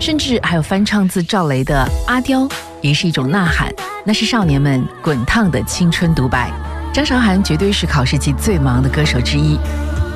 甚至还有翻唱自赵雷的《阿刁》，也是一种呐喊，那是少年们滚烫的青春独白。张韶涵绝对是考试季最忙的歌手之一，